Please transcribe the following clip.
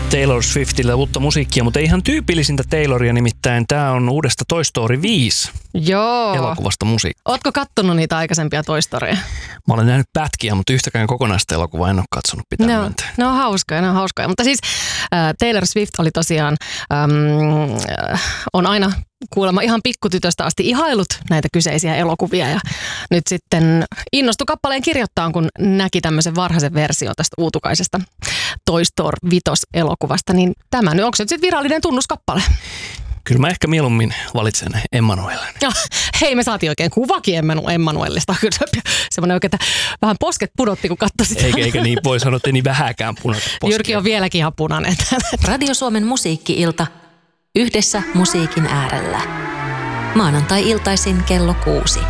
Taylor Swiftillä uutta musiikkia, mutta ei ihan tyypillisintä Tayloria, nimittäin tämä on uudesta Toy Story 5 elokuvasta musiikkia. Ootko kattonut niitä aikaisempia Toy Storyja? Mä olen nähnyt pätkiä, mutta yhtäkään kokonaista elokuvaa en ole katsonut, pitää myöntää. Ne on hauskoja. Mutta siis Taylor Swift oli tosiaan, on aina kuulemma ihan pikkutytöstä asti ihailut näitä kyseisiä elokuvia ja nyt sitten innostui kappaleen kirjoittaa, kun näki tämmöisen varhaisen version tästä uutukaisesta Toy Story 5 elokuvasta, niin tämä nyt, onko se nyt sitten virallinen tunnuskappale? Kyllä mä ehkä mieluummin valitsen Emmanuelen. Hei, me saatiin oikein kuvakin Emmanuelista. Semmoinen oikein, että vähän posket pudotti, kun katsoi sitä. Eikä niin voi sanoa, että ei niin vähäkään punata poskia. Jyrki on vieläkin ihan punainen. Radio Suomen musiikki-ilta. Yhdessä musiikin äärellä. Maanantai-iltaisin kello 6.